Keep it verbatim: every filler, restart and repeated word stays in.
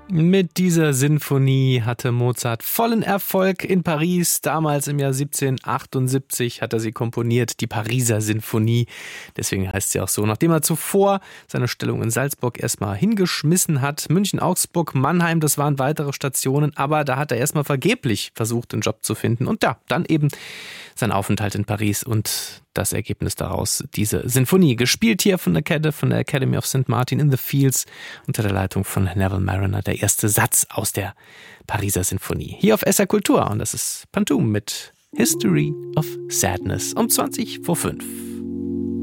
Mit dieser Sinfonie hatte Mozart vollen Erfolg in Paris. Damals im Jahr siebzehnhundertachtundsiebzig hat er sie komponiert, die Pariser Sinfonie. Deswegen heißt sie auch so. Nachdem er zuvor seine Stellung in Salzburg erstmal hingeschmissen hat, München, Augsburg, Mannheim, das waren weitere Stationen, aber da hat er erstmal vergeblich versucht, einen Job zu finden. Und ja, dann eben sein Aufenthalt in Paris und das Ergebnis daraus, diese Sinfonie. Gespielt hier von der, Acad- von der Academy of Saint Martin in the Fields unter der Leitung von Neville Marriner, der erste Satz aus der Pariser Sinfonie. Hier auf S R Kultur und das ist Pantoum mit History of Sadness um zwanzig vor fünf.